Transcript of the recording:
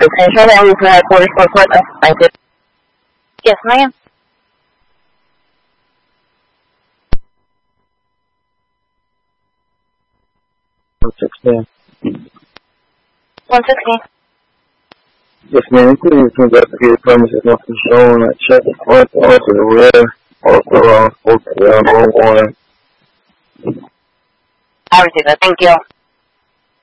Central and we provide quarters for us. Thank you. Yes, ma'am. $116. 116. Yes, ma'am. Please investigate premises nothing shown. I check the front, also the rear, also spoke to the one. I received that. Thank you.